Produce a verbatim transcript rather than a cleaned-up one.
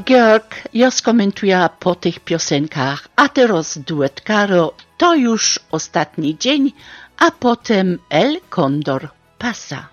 Georg, ja skomentuję po tych piosenkach, a teraz duet Karo, to już ostatni dzień, a potem El Condor pasa.